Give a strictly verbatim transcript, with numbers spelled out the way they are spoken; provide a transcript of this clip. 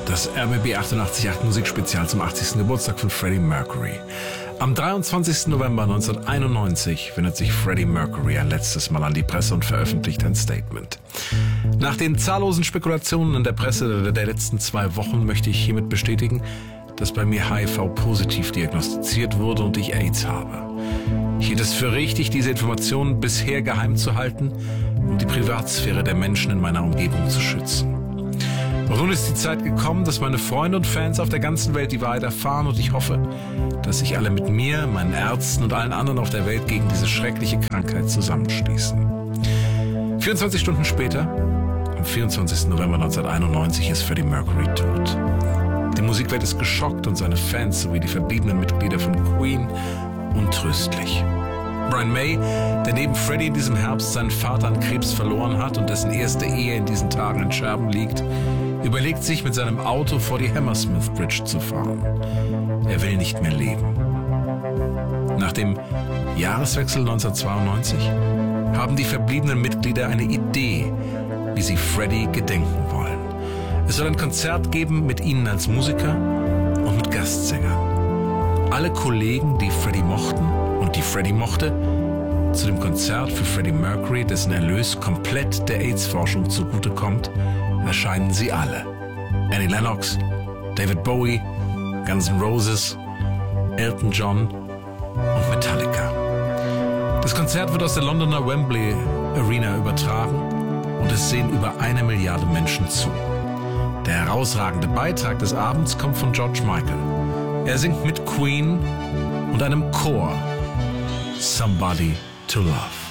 Das R B B achtundachtzig Komma acht Musikspezial zum achtzigsten Geburtstag von Freddie Mercury. Am dreiundzwanzigsten November neunzehnhunderteinundneunzig wendet sich Freddie Mercury ein letztes Mal an die Presse und veröffentlicht ein Statement. Nach den zahllosen Spekulationen in der Presse der letzten zwei Wochen möchte ich hiermit bestätigen, dass bei mir H I V positiv diagnostiziert wurde und ich AIDS habe. Ich hielt es für richtig, diese Informationen bisher geheim zu halten, um die Privatsphäre der Menschen in meiner Umgebung zu schützen. Und nun ist die Zeit gekommen, dass meine Freunde und Fans auf der ganzen Welt die Wahrheit erfahren, und ich hoffe, dass sich alle mit mir, meinen Ärzten und allen anderen auf der Welt gegen diese schreckliche Krankheit zusammenschließen. vierundzwanzig Stunden später, am vierundzwanzigsten November neunzehnhunderteinundneunzig, ist Freddie Mercury tot. Die Musikwelt ist geschockt und seine Fans sowie die verbliebenen Mitglieder von Queen untröstlich. Brian May, der neben Freddie in diesem Herbst seinen Vater an Krebs verloren hat und dessen erste Ehe in diesen Tagen in Scherben liegt, überlegt sich, mit seinem Auto vor die Hammersmith Bridge zu fahren. Er will nicht mehr leben. Nach dem Jahreswechsel neunzehnhundertzweiundneunzig haben die verbliebenen Mitglieder eine Idee, wie sie Freddie gedenken wollen. Es soll ein Konzert geben mit ihnen als Musiker und mit Gastsängern. Alle Kollegen, die Freddie mochten und die Freddie mochte, zu dem Konzert für Freddie Mercury, dessen Erlös komplett der AIDS-Forschung zugutekommt, erscheinen sie alle. Annie Lennox, David Bowie, Guns N' Roses, Elton John und Metallica. Das Konzert wird aus der Londoner Wembley Arena übertragen und es sehen über eine Milliarde Menschen zu. Der herausragende Beitrag des Abends kommt von George Michael. Er singt mit Queen und einem Chor Somebody to Love.